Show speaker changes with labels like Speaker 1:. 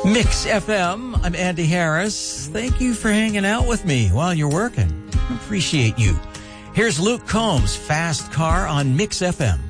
Speaker 1: Mix FM, I'm Andy Harris. Thank you for hanging out with me while you're working. Appreciate you. Here's Luke Combs, Fast Car on Mix FM.